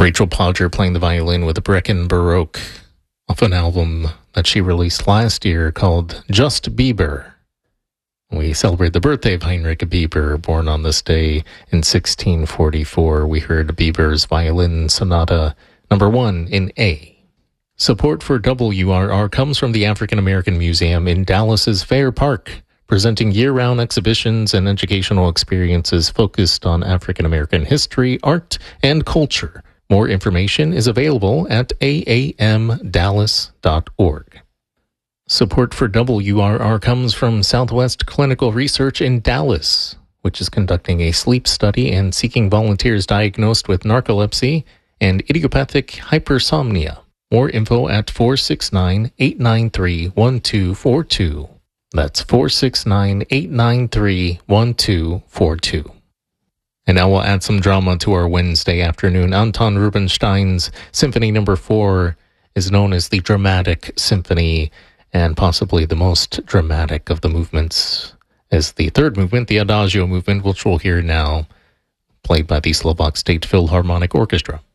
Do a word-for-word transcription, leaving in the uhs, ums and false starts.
Rachel Podger playing the violin with the Brecken Baroque off an album that she released last year called Just Bieber. We celebrate the birthday of Heinrich Bieber, born on this day in sixteen forty-four. We heard Bieber's Violin Sonata number one in A. Support for W R R comes from the African American Museum in Dallas's Fair Park, presenting year-round exhibitions and educational experiences focused on African American history, art, and culture. More information is available at a a m dallas dot org. Support for W R R comes from Southwest Clinical Research in Dallas, which is conducting a sleep study and seeking volunteers diagnosed with narcolepsy and idiopathic hypersomnia. More info at four six nine, eight nine three, one two four two. That's four six nine, eight nine three, one two four two. And now we'll add some drama to our Wednesday afternoon. Anton Rubinstein's Symphony Number Four is known as the Dramatic Symphony, and possibly the most dramatic of the movements is the third movement, the Adagio movement, which we'll hear now, played by the Slovak State Philharmonic Orchestra.